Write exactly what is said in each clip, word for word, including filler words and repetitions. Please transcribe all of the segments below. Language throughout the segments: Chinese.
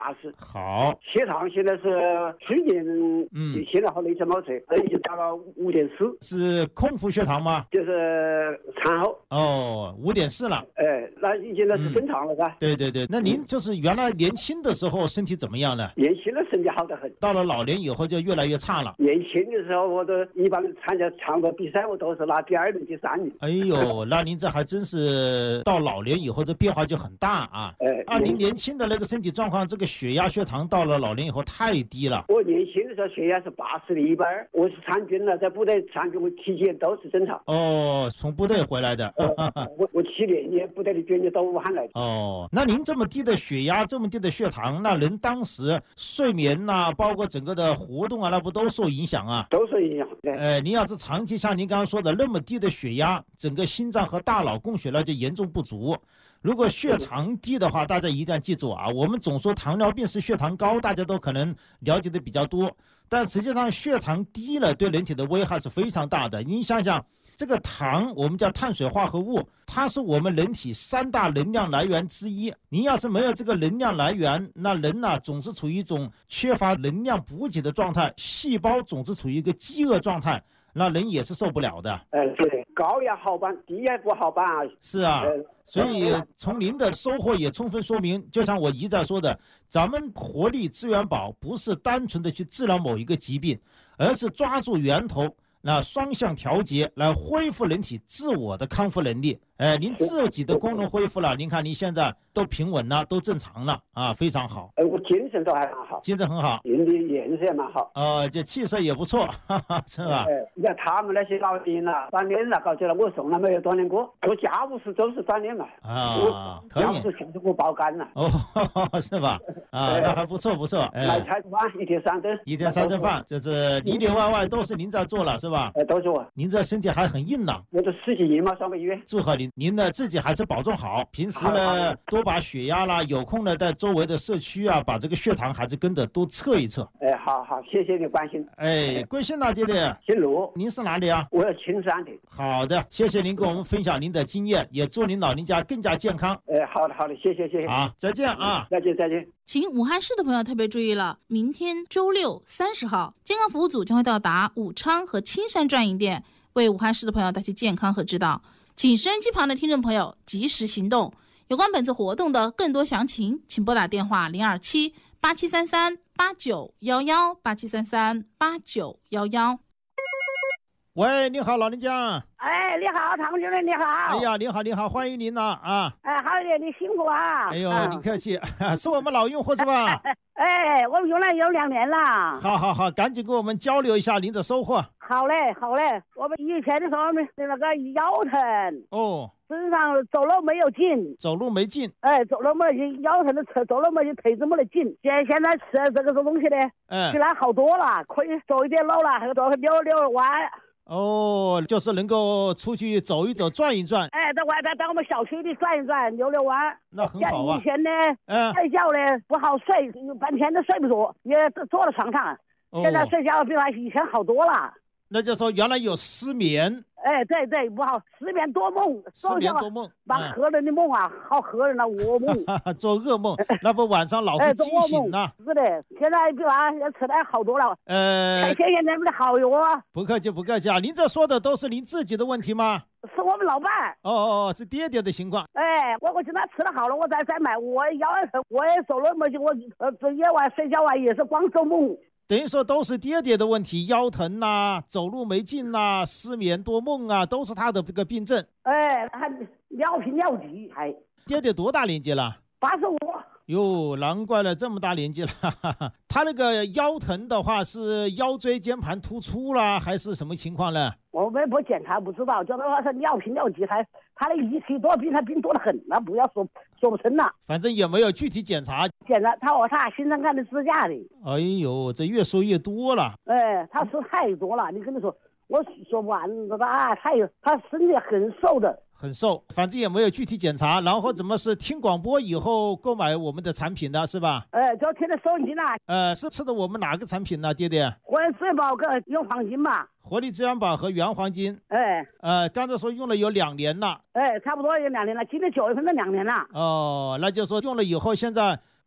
十。 好， 血糖现在是去年， 嗯， 现在好没怎么测，已经达到五点四， 是空腹血糖吗？ 就是餐后。 哦，五点四了。 哎，那已经那是正常了噻、 嗯。对对对，那您就是原来年轻的时候身体怎么样呢？ 年轻的身体好得很， 到了老年以后就越来越差了。 年轻的时候，我都一般参加唱歌比赛，我都是拿第二名、第三名。 哎呦，那您这还真是到老年以后这变化就很大啊！ 哎， 啊，您年轻的那个身体状况，这个血压、血糖到了老年以后太低了。 我年轻的时候血压是八十的一百二，我是参军了，在部队参军，我体检都是正常。 哦，从部队回来的。 呃、我我七年年部队的军人到武汉来的。 哦，那您这么低的血压，这么低的血糖，那人当时睡眠呐、啊，包括整个的活动啊，那不都受影响啊？ 都受影响。对。 呃，您要是长期像您刚刚说的那么低的血压，整个心脏和大脑供血量就严重不足。如果血糖低的话，大家一定要记住啊，我们总说糖尿病是血糖高，大家都可能了解的比较多，但实际上血糖低了对人体的危害是非常大的。您想想，这个糖我们叫碳水化合物，它是我们人体三大能量来源之一。您要是没有这个能量来源，那人呢、啊、总是处于一种缺乏能量补给的状态，细胞总是处于一个饥饿状态，那人也是受不了的。 呃，对，高也好办，低也不好办啊。 是啊， 呃、 所以从您的收获也充分说明，就像我一再说的，咱们活力资源宝不是单纯的去治疗某一个疾病，而是抓住源头，那双向调节来恢复人体自我的康复能力。哎，您自己的功能恢复了，您看您现在都平稳了，都正常了啊，非常好。 呃，我精神都还蛮好， 精神很好， 人的颜色也蛮好， 呃，这气色也不错，哈哈，是吧？ 哎，你看他们那些老年了，锻炼了，搞起来，我从来没有锻炼过，做家务事都是锻炼嘛。 啊，可以。 家务事全是我包干了。 哦，是吧？啊，那还不错不错。 买菜饭一天三顿， 一天三顿饭，就是里里外外都是您在做了，是吧？ 哎，都是我。 您这身体还很硬朗。 我都十几斤嘛，上个月。 祝贺您，您呢自己还是保重好，平时呢多把血压啦，有空呢在周围的社区啊，把这个血糖还是跟着多测一测。 哎，好好，谢谢你关心。 哎，贵姓啊，爹爹？ 姓卢。 您是哪里啊？ 我是青山的。 好的，谢谢您跟我们分享您的经验，也祝您老人家更加健康。 哎，好的好的，谢谢谢谢。 好，再见啊！ 再见再见。 请武汉市的朋友特别注意了，明天周六三十号，健康服务组将会到达武昌和青山专营店，为武汉市的朋友带去健康和指导。请收音机旁的听众朋友及时行动。有关本次活动的更多详情，请拨打电话零二七八七三三八九幺幺八七三三八九幺幺。 喂，你好，老人家。 哎，你好，唐主任，你好。 哎呀，你好，你好，欢迎您呐啊！ 哎，好的，你辛苦啊。 哎呦，你客气，是我们老用户是吧？ 哎，我们用了有两年了。 好好好，赶紧跟我们交流一下您的收获。 好嘞，好嘞。我们以前的时候，我们那个腰疼。 哦。 身上走路没有劲。 走路没劲。 哎，走路没有劲，腰疼的走走路没有腿子没得劲。现现在吃这个东西呢， 哎， 起来好多了，可以走一点路了，还有走溜溜弯。 哦，就是能够出去走一走、转一转。 哎，在外边在我们小区里转一转、溜溜弯。 那很好啊。 以前呢， 嗯， 睡觉呢不好睡，半天都睡不着，也坐在床上。 哦、 现在睡觉比以前好多了。 那就说原来有失眠。 哎，对对，不好，失眠多梦， 失眠多梦， 把吓人的梦啊，好吓人了，噩梦， 做噩梦，那不晚上老是惊醒呢？ 是的，现在比啊，吃的好多了。 呃， 谢谢你们的好友啊！ 不客气，不客气啊！您这说的都是您自己的问题吗？ 是我们老伴。 哦哦哦，是爹爹的情况。 哎，我我今天吃的好了，我再再买，我腰也疼，我也走了没劲，我呃这夜晚睡觉啊也是光做梦。 等于说都是爹爹的问题，腰疼呐、啊，走路没劲呐、啊，失眠多梦啊，都是他的这个病症。 哎，他尿频尿急还。 爹爹多大年纪了？ 八十五。 哟，难怪了，这么大年纪了。哈哈，他那个腰疼的话，是腰椎间盘突出啦，还是什么情况呢？ 我们不检查不知道，叫他是尿频尿急，还他的仪器多，比他病多得很，那不要说说不成了。 反正也没有具体检查。 检查他说他新生看的支架的。 哎呦，这越说越多了。 哎，他吃太多了，你跟他说，我说不完的啊，太他身体很瘦的。 很瘦，反正也没有具体检查，然后怎么是听广播以后购买我们的产品的是吧？ 哎，就听的收音机啦。 呃，是吃的我们哪个产品呢，爹爹？ 活力资源宝跟原黄金吧。 活力资源宝和原黄金。 哎。 呃，刚才说用了有两年了。 哎，差不多有两年了，今年九月份都两年了。 哦，那就说用了以后，现在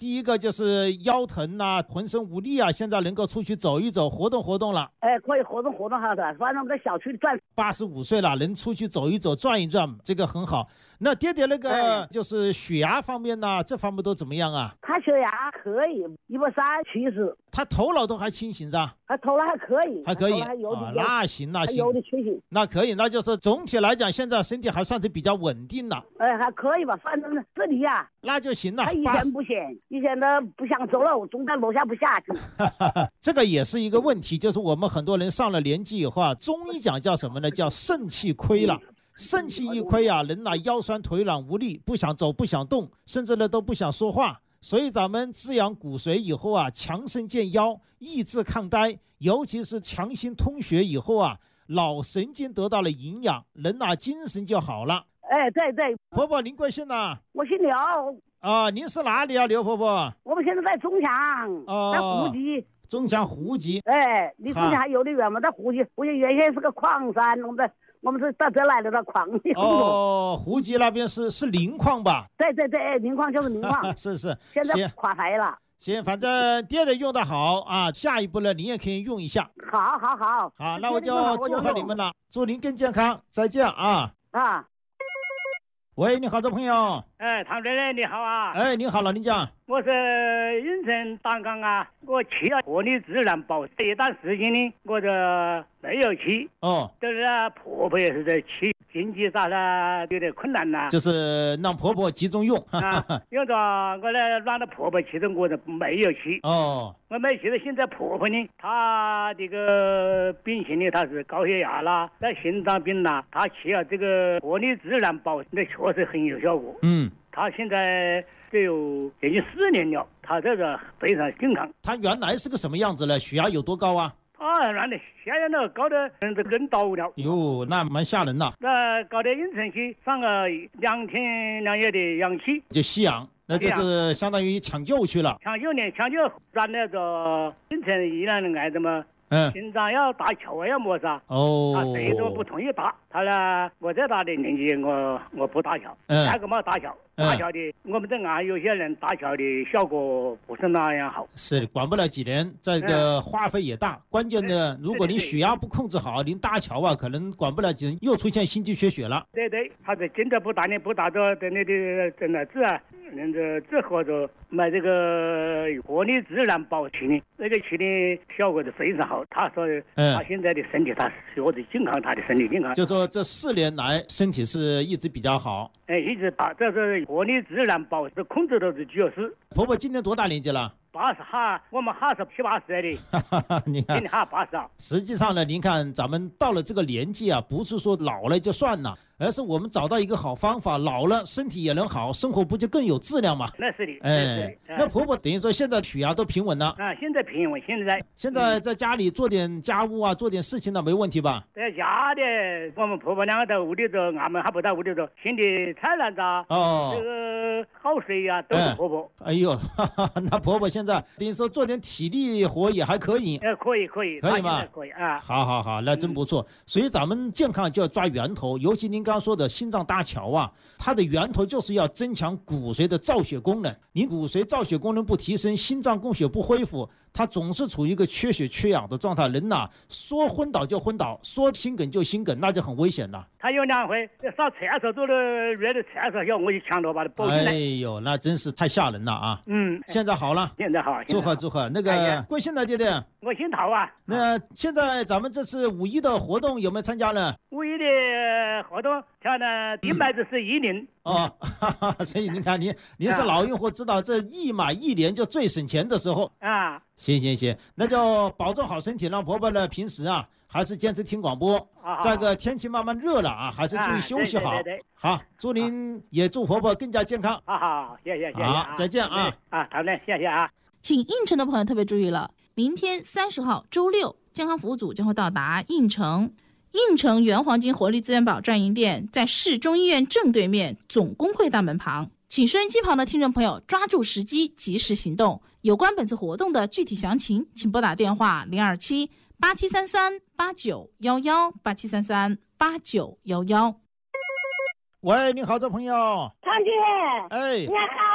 第一个就是腰疼啊，浑身无力啊，现在能够出去走一走，活动活动了。 哎，可以活动活动哈的，反正我们在小区里转。 八十五岁了，能出去走一走、转一转，这个很好。那爹爹那个就是血压方面呢，这方面都怎么样啊？ 他血压可以，一百三七十。 他头脑都还清醒着？ 他头脑还可以， 还可以。 还有啊，那行那行， 有的清醒。 那可以，那就是总体来讲，现在身体还算是比较稳定了。 哎，还可以吧，反正这里呀、啊， 那就行了。 他以前不行，以前呢不想走了，我总在楼下不下去。 这个也是一个问题，就是我们很多人上了年纪以后啊，中医讲叫什么呢？叫肾气亏了。肾气一亏啊，人啊腰酸腿软无力，不想走不想动，甚至呢都不想说话。所以咱们滋养骨髓以后啊，强肾健腰，益智抗呆，尤其是强心通血以后啊，脑神经得到了营养，人啊精神就好了。 哎，对对。 婆婆您贵姓呢？ 我姓刘。 啊，您是哪里啊，刘婆婆？ 我们现在在中强，哦、在胡集。 中强胡集。 哎，离中强还有点远嘛，在胡集。胡集原先是个矿山，我们在。我们是到这来的到矿里。 哦，胡集那边是是磷矿吧？ 对对对，磷矿就是磷矿。 是是。 现在垮台了。 行，反正爹的用的好啊，下一步呢你也可以用一下。 好，好，好。 好，那我就祝贺你们了，祝您更健康，再见啊。 啊。 喂，你好，这朋友。 哎，唐主任你好啊。 哎，你好，老林讲。 我是云城单杠啊，我去了活力自然保这一段时间呢，我这没有去。 哦。 但是啊，婆婆也是在去，经济上呢有点困难呐、啊。 就是让婆婆集中用。 啊，用着我呢让她婆婆去的，我就没有去。 哦。 我没去的，现在婆婆呢，她这个病情呢，她是高血压啦，那心脏病啦，她去了这个活力自然保，那确实很有效果。 嗯。 他现在得有接近四年了，他这个非常健康。 他原来是个什么样子呢？血压有多高啊？ 他原来血压那高的人都跟倒了。 哟，那蛮吓人的。 那搞到应城去上了两天两夜的氧气， 就吸氧，那就是相当于抢救去了。 抢救呢，抢救转那个应城医院的癌症嘛。 嗯， 心脏要搭桥啊，要么啥？ 哦， 他谁都不同意搭。他呢，我这大的年纪，我我不搭桥， 嗯， 那个嘛搭桥，搭桥的，嗯、我们这啊有些人搭桥的效果不是那样好。 是，管不了几年，这个花费也大。嗯、关键的，如果您血压不控制好，您搭桥啊，可能管不了几年，又出现心肌缺血了。 对对，他是真的不搭呢，不搭着的那个真的是啊。人这这合着买这个活力自然保气呢，那个气呢效果是非常好。他说，他现在的身体他学的健康，他的身体健康。 就说这四年来身体是一直比较好。 哎，一直把这是活力自然保是控制到是就是婆婆今年多大年纪了？ 八十哈，我们哈是七八十的， 你看， 今哈八十啊。 实际上呢，您看咱们到了这个年纪啊，不是说老了就算了，而是我们找到一个好方法，老了身体也能好，生活不就更有质量嘛？ 那是的， 哎，那婆婆等于说现在血压都平稳了啊，现在平稳，现在现在在家里做点家务啊，做点事情呢，没问题吧？ 在家的，我们婆婆两个在屋里头，俺们还不在屋里头，新的菜篮子啊， 哦， 这个耗水啊，都是婆婆。 哎呦，哈哈，那婆婆现在等于说做点体力活也还可以。 呃，可以可以， 可以吗？ 可以啊。 好好好，那真不错。所以咱们健康就要抓源头，尤其您刚刚说的心脏搭桥啊，它的源头就是要增强骨髓的造血功能。你骨髓造血功能不提升，心脏供血不恢复，它总是处于一个缺血缺氧的状态。人呐、啊，说昏倒就昏倒，说心梗就心梗，那就很危险了。 他有两回上厕所做了热的厕所，要我就抢着把他抱进来。 哎呦，那真是太吓人了啊！ 嗯， 现在好了， 现在好， 祝贺祝贺。那个贵姓的爹爹？ 我姓陶啊。 那现在咱们这次五一的活动有没有参加呢？ 五一的活动，跳呢一买的是一零。 哦，哈哈，所以您看，您您是老用户，知道这一买一年就最省钱的时候啊。 行行行，那就保重好身体，让婆婆呢平时啊还是坚持听广播。 啊、 这个天气慢慢热了啊，还是注意休息好。 啊、对对对对好，祝您也祝婆婆更加健康。 好好，谢谢谢谢。 好，再见啊。 啊，好嘞，谢谢啊。 请应城的朋友特别注意了，明天三十号周六，健康服务组将会到达应城。应城原黄金活力资源宝专营店在市中医院正对面总工会大门旁，请收音机旁的听众朋友抓住时机，及时行动。有关本次活动的具体详情，请拨打电话零二七八七三三八九幺幺八七三三八九幺幺。 喂，你好，这朋友。 长姐。 哎。 你好啊。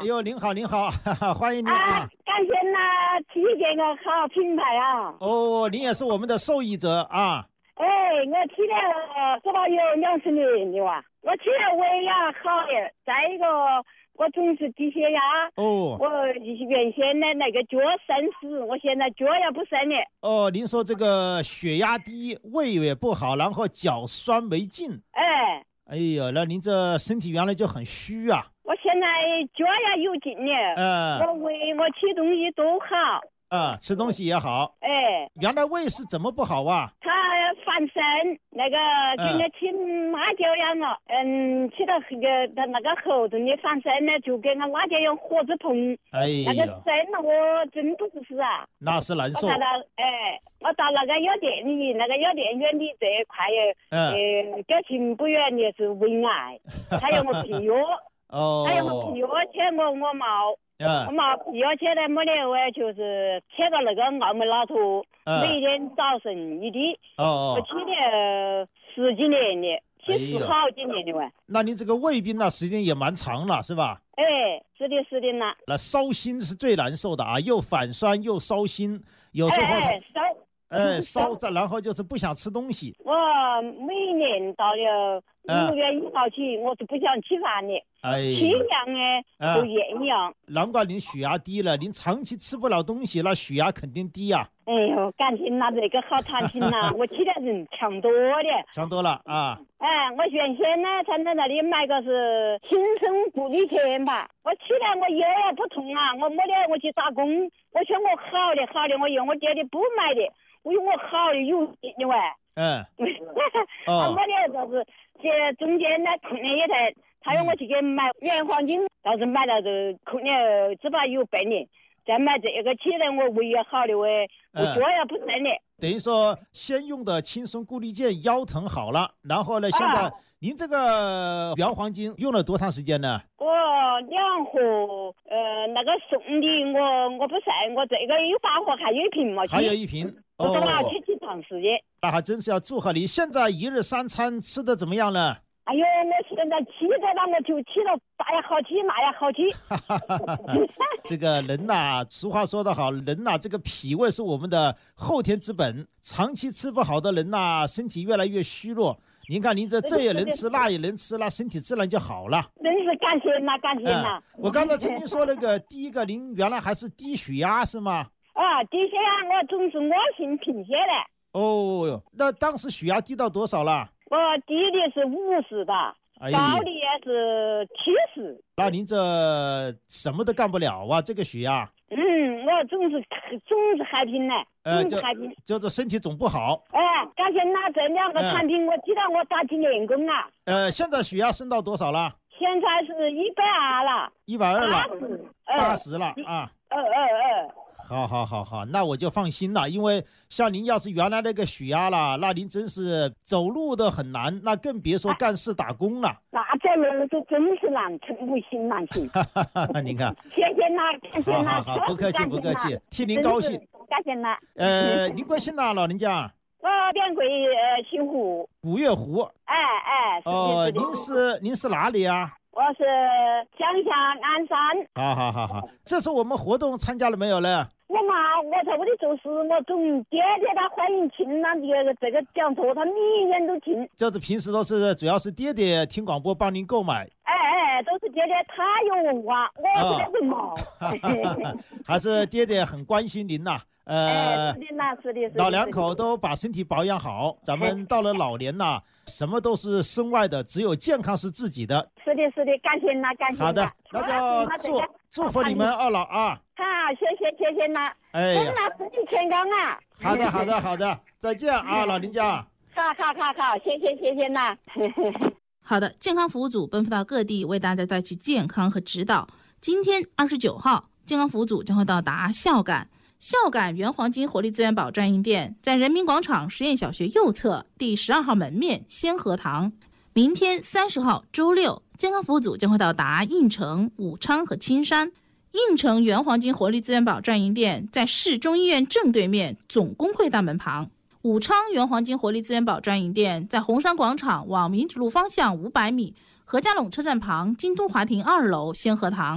哎呦，您好，您好，哈哈，欢迎您啊！ 啊！ 感谢那推荐个好品牌啊！ 哦，您也是我们的受益者啊！ 哎，我吃了至少有两十年了哇！我吃了胃也好了，再一个我总是低血压。 哦。 我原先的那个脚生死，我现在脚也不生了。 哦，您说这个血压低，胃也不好，然后脚酸没劲。 哎。 哎呦，那您这身体原来就很虚啊！ 我现在脚也有劲了， 嗯、 呃，我胃我吃东西都好， 啊、嗯，吃东西也好， 哎， 原来胃是怎么不好啊？ 他翻身，那个跟那吃辣椒一样了，嗯，吃到那个他那个喉头里翻身呢，就跟那辣椒一样火子痛， 哎呀， 那个身了我真不是啊， 那是难受。 我到了，哎，我到那个药店里，那个药店远离这一块也， 嗯， 呃，隔近不远的是胃癌，他要我皮药。 哦， 他要我皮药钱我我冇， 嗯， 我冇皮药钱呢，没得我就是吃到那个澳门老头， 嗯、 每天早晨一滴， 哦， 我吃了十几年的，吃十好几年的哇、哎。 那您这个胃病那时间也蛮长了，是吧？ 哎，是的，是的呐。 那烧心是最难受的啊，又反酸又烧心，有时候哎烧。 哎，烧着，然后就是不想吃东西。 我每年到了五月一号起，我是不想吃饭的。 哎， 吃样呢就厌样。 难怪您血压低了，您长期吃不了东西，那血压肯定低呀、 啊。哎呦，感情那这个好产品呐，我吃的人强多的。 强多了啊！ 哎，我原先呢在那里买个是新生护理片吧，我吃了我腰也不痛啊，我没得我去打工，我说我好的好的，我用我爹的不买的。我有我好的有的喂， 嗯， 哦，没得就是这中间呢，可能也在，他让我去给买原黄金，倒是买了这可能只怕有半年，再买这个起来我胃也好的喂，我脚也不疼的。 等于说，先用的轻松固力健腰疼好了，然后呢，现在、啊、您这个原黄金用了多长时间呢？ 我两盒，呃，那个送的我我不晒，我这个有八盒，还有一瓶嘛。 还有一瓶。 我说我去去长时间。 那还真是要祝贺你！现在一日三餐吃的怎么样呢？ 哎呦，我现在吃的那我就吃了，那也好吃，那也好吃。 这个人呐、啊，俗话说得好，人呐、啊，这个脾胃是我们的后天之本。长期吃不好的人呐、啊，身体越来越虚弱。您看，您这这也能吃，那也能吃，那身体自然就好了。 真是感谢呐，感谢呐、 嗯！我刚才听您说那个，第一个，您原来还是低血压是吗？ 啊，低血压我总是恶性贫血的。 哦，那当时血压低到多少了？ 我低的是五十吧，哎、高的也是七十。 那您这什么都干不了啊，这个血压。 嗯，我总是总是害贫呢， 呃， 总是害贫， 就是身体总不好。 哎，感谢那这两个产品，呃、我记得我打几年工啊。 呃，现在血压升到多少了？ 现在是一百二了。 一百二了。八十了啊。 呃呃呃。 好好好好，那我就放心了，因为像您要是原来那个血压了，那您真是走路都很难，那更别说干事打工了。 那这路都真是难，不行难行。 您看， 谢谢那，感谢那， 好好好，不客气不客气，替您高兴。 感谢那。 呃，您贵姓呐，老人家？ 我点贵呃姓胡。 古月胡。 哎哎。 哦，您是您是哪里啊？ 我是江夏鞍山。 好好好好，这次我们活动参加了没有呢？ 我嘛，我在屋里做事，我总爹爹他欢迎听那这个这个讲座，他每年都听。 就是平时都是主要是爹爹听广播帮您购买。 哎哎，都是爹爹他有文化，我这个人嘛。 还是爹爹很关心您呐、啊。 呃，是的呐，是的，是的。 老两口都把身体保养好，咱们到了老年呐，什么都是身外的，只有健康是自己的。 是的，是的，感谢呐，感谢。 好的，那就祝祝福你们二老啊。 好，谢谢谢谢呐。 哎呀， 身体健康啊。 好的好的好的，再见啊，老人家。 好好好好，谢谢谢谢呐。 好的，健康服务组奔赴到各地，为大家带去健康和指导。今天二十九号，健康服务组将会到达孝感。孝感原黄金活力资源宝专营店在人民广场实验小学右侧第十二号门面先河堂。明天三十号周六，健康服务组将会到达应城、武昌和青山。应城原黄金活力资源宝专营店在市中医院正对面总工会大门旁。武昌原黄金活力资源宝专营店在红山广场往民主路方向五百米，何家垄车站旁京东华庭二楼先河堂。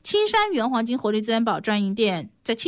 青山原黄金活力资源宝专营店在青